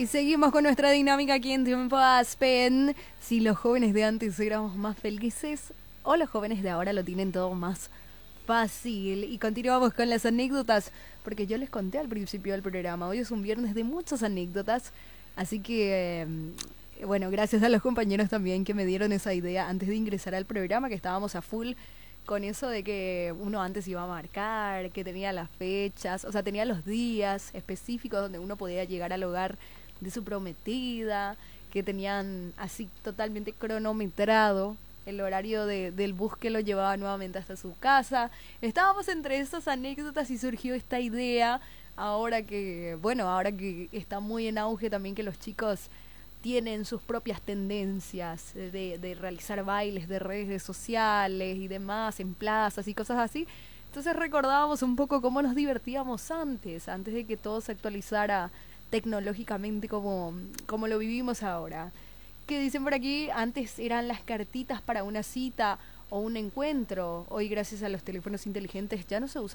Y seguimos con nuestra dinámica aquí en Tiempo Aspen. Si los jóvenes de antes éramos más felices o los jóvenes de ahora lo tienen todo más fácil. Y continuamos con las anécdotas, porque yo les conté al principio del programa, hoy es un viernes de muchas anécdotas, así que, bueno, gracias a los compañeros también que me dieron esa idea antes de ingresar al programa, que estábamos a full con eso de que uno antes iba a marcar, que tenía las fechas, o sea, tenía los días específicos donde uno podía llegar al hogar de su prometida, que tenían así totalmente cronometrado el horario del bus que lo llevaba nuevamente hasta su casa. Estábamos entre esas anécdotas y surgió esta idea, ahora que, bueno, ahora que está muy en auge también que los chicos tienen sus propias tendencias de realizar bailes de redes sociales y demás en plazas y cosas así. Entonces recordábamos un poco cómo nos divertíamos antes de que todo se actualizara tecnológicamente como lo vivimos ahora. ¿Qué dicen por aquí? Antes eran las cartitas para una cita o un encuentro. Hoy gracias a los teléfonos inteligentes ya no se usa